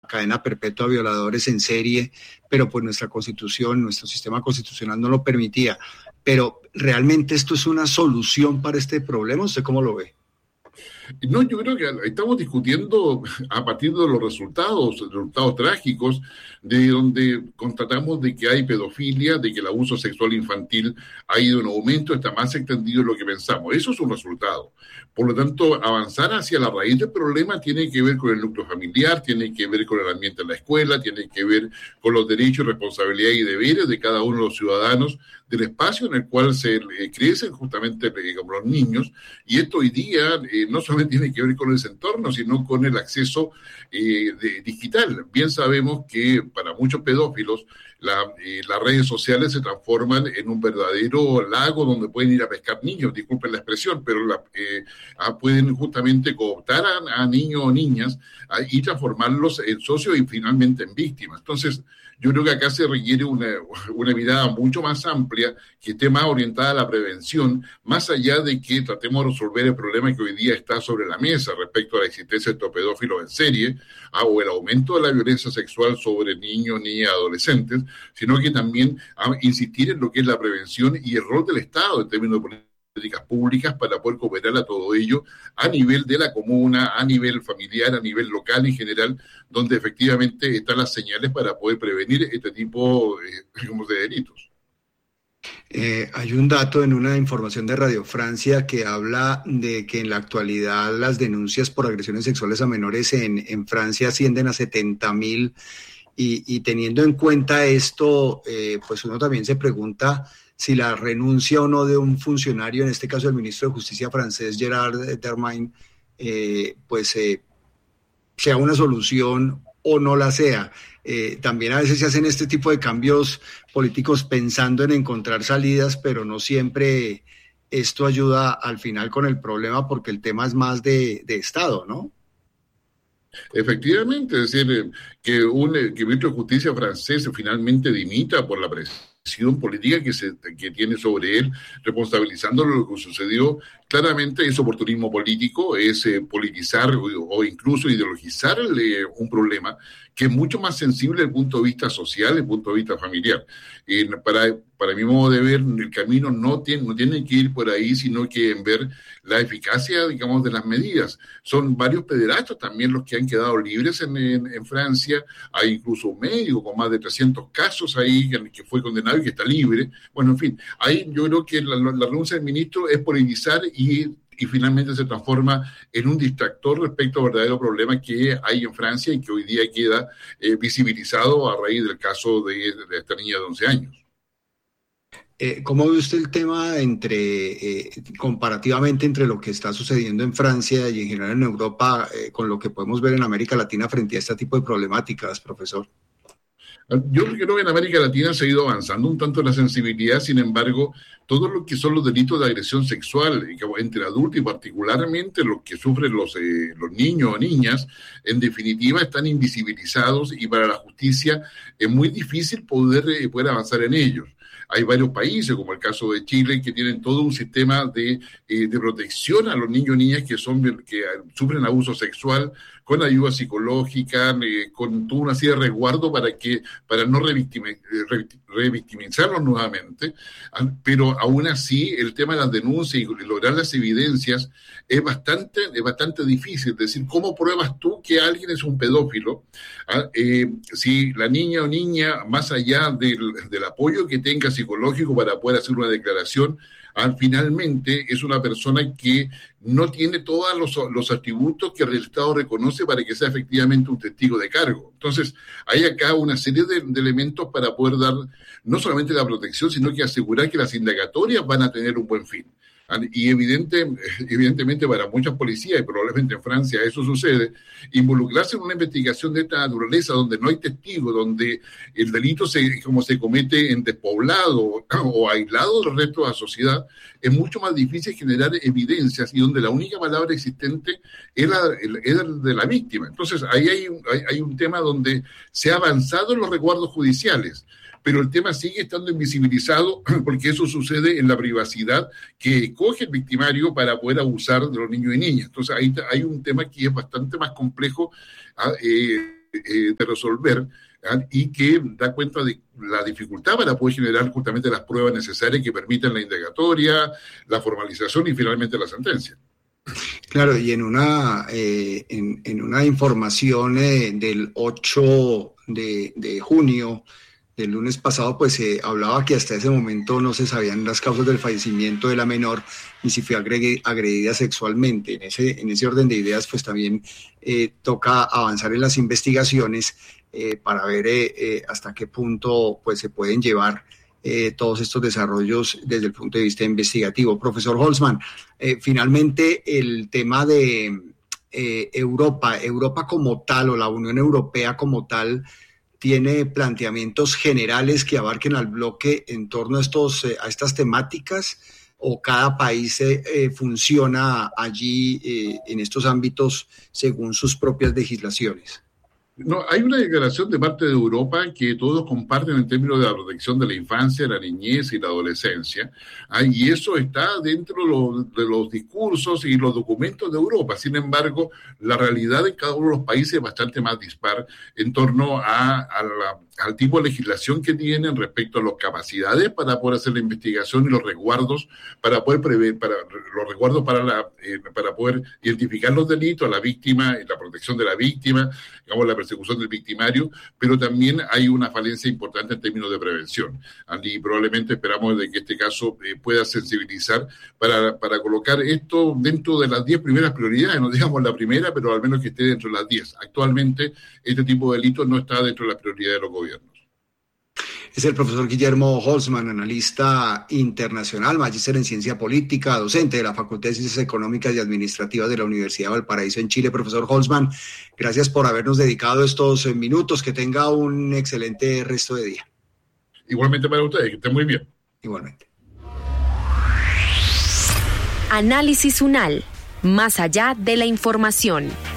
cadena perpetua a violadores en serie, pero pues nuestra constitución, nuestro sistema constitucional no lo permitía. Pero ¿realmente esto es una solución para este problema? ¿Usted cómo lo ve? No, yo creo que estamos discutiendo a partir de los resultados trágicos, de donde constatamos de que hay pedofilia, de que el abuso sexual infantil ha ido en aumento, está más extendido de lo que pensamos. Eso es un resultado. Por lo tanto, avanzar hacia la raíz del problema tiene que ver con el núcleo familiar, tiene que ver con el ambiente en la escuela, tiene que ver con los derechos, responsabilidades y deberes de cada uno de los ciudadanos del espacio en el cual se crecen justamente como los niños. Y esto hoy día no solamente tiene que ver con ese entorno, sino con el acceso digital. Bien sabemos que para muchos pedófilos las redes sociales se transforman en un verdadero lago donde pueden ir a pescar niños, disculpen la expresión, pero pueden justamente cooptar a niños o niñas y transformarlos en socios y finalmente en víctimas. Entonces, yo creo que acá se requiere una mirada mucho más amplia, que esté más orientada a la prevención, más allá de que tratemos de resolver el problema que hoy día está sobre la mesa respecto a la existencia de estos pedófilos en serie, o el aumento de la violencia sexual sobre niños, niñas, adolescentes, sino que también insistir en lo que es la prevención y el rol del Estado en términos de políticas públicas para poder cooperar a todo ello a nivel de la comuna, a nivel familiar, a nivel local en general, donde efectivamente están las señales para poder prevenir este tipo de delitos. Hay un dato en una información de Radio Francia que habla de que en la actualidad las denuncias por agresiones sexuales a menores en Francia ascienden a 70.000 y teniendo en cuenta esto, pues uno también se pregunta si la renuncia o no de un funcionario, en este caso el ministro de Justicia francés, Gérald Darmanin, sea una solución o no la sea. También a veces se hacen este tipo de cambios políticos pensando en encontrar salidas, pero no siempre esto ayuda al final con el problema porque el tema es más de Estado, ¿no? Efectivamente, es decir, que el ministro de Justicia francés finalmente dimita por la presión política que tiene sobre él, responsabilizándolo de lo que sucedió. Claramente es oportunismo político, es politizar o incluso ideologizar un problema que es mucho más sensible desde el punto de vista social, desde el punto de vista familiar. Para mi modo de ver, el camino no tiene que ir por ahí, sino que en ver la eficacia, digamos, de las medidas. Son varios pederastas también los que han quedado libres en Francia. Hay incluso un médico con más de 300 casos ahí que fue condenado y que está libre. Bueno, en fin, ahí yo creo que la renuncia del ministro es politizar y finalmente se transforma en un distractor respecto al verdadero problema que hay en Francia y que hoy día queda visibilizado a raíz del caso de esta niña de 11 años. ¿Cómo ve usted el tema comparativamente entre lo que está sucediendo en Francia y en general en Europa con lo que podemos ver en América Latina frente a este tipo de problemáticas, profesor? Yo creo que en América Latina se ha ido avanzando un tanto la sensibilidad, sin embargo, todo lo que son los delitos de agresión sexual entre adultos y particularmente los que sufren los niños o niñas, en definitiva están invisibilizados y para la justicia es muy difícil poder avanzar en ellos. Hay varios países, como el caso de Chile, que tienen todo un sistema de protección a los niños y niñas que sufren abuso sexual, con ayuda psicológica, con toda una serie de resguardo para no revictimizarlos nuevamente. Pero aún así, el tema de las denuncias y lograr las evidencias es bastante difícil. Es decir, ¿cómo pruebas tú que alguien es un pedófilo? Si la niña o niña, más allá del apoyo que tenga psicológico para poder hacer una declaración, finalmente es una persona que no tiene todos los atributos que el Estado reconoce para que sea efectivamente un testigo de cargo. Entonces, hay acá una serie de elementos para poder dar no solamente la protección, sino que asegurar que las indagatorias van a tener un buen fin. Y evidentemente para muchas policías, y probablemente en Francia eso sucede, involucrarse en una investigación de esta naturaleza donde no hay testigos, donde el delito se comete en despoblado o aislado del resto de la sociedad, es mucho más difícil generar evidencias y donde la única palabra existente es la de la víctima. Entonces ahí hay un tema donde se ha avanzado en los resguardos judiciales, pero el tema sigue estando invisibilizado porque eso sucede en la privacidad que coge el victimario para poder abusar de los niños y niñas. Entonces ahí hay un tema que es bastante más complejo de resolver, y que da cuenta de la dificultad para poder generar justamente las pruebas necesarias que permitan la indagatoria, la formalización y finalmente la sentencia. Claro, y en una información del 8 de junio, del lunes pasado, pues se hablaba que hasta ese momento no se sabían las causas del fallecimiento de la menor ni si fue agredida sexualmente. En ese orden de ideas, pues también toca avanzar en las investigaciones para ver hasta qué punto pues se pueden llevar todos estos desarrollos desde el punto de vista investigativo. Profesor Holzman, finalmente el tema de Europa como tal, o la Unión Europea como tal, tiene planteamientos generales que abarquen al bloque en torno a estas temáticas, o cada país funciona allí en estos ámbitos según sus propias legislaciones? No, hay una declaración de parte de Europa que todos comparten en términos de la protección de la infancia, la niñez y la adolescencia, y eso está dentro de los discursos y los documentos de Europa. Sin embargo, la realidad en cada uno de los países es bastante más dispar en torno al tipo de legislación que tienen respecto a las capacidades para poder hacer la investigación y los resguardos para poder prever, para poder identificar los delitos, a la víctima, la protección de la víctima, digamos, la persecución del victimario, pero también hay una falencia importante en términos de prevención. Y probablemente esperamos de que este caso pueda sensibilizar para colocar esto dentro de las 10 primeras prioridades, no digamos la primera, pero al menos que esté dentro de las 10. Actualmente, este tipo de delitos no está dentro de las prioridades de los gobiernos. Es el profesor Guillermo Holzman, analista internacional, magíster en ciencia política, docente de la Facultad de Ciencias Económicas y Administrativas de la Universidad de Valparaíso en Chile. Profesor Holzman, gracias por habernos dedicado estos minutos. Que tenga un excelente resto de día. Igualmente para ustedes, que estén muy bien. Igualmente. Análisis UNAL, más allá de la información.